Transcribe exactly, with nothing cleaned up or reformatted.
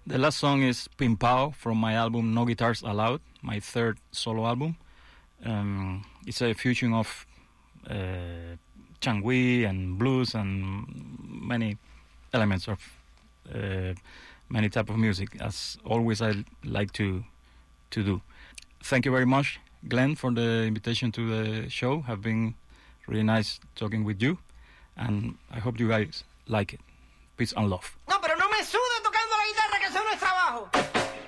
The last song is Pimpao from my album No Guitars Allowed, my third solo album. Um, it's a fusion of uh, changui and blues and many elements of uh, many type of music, as always I like to to do. Thank you very much, Glenn, for the invitation to the show. Have been really nice talking with you, and I hope you guys like it. Peace and love.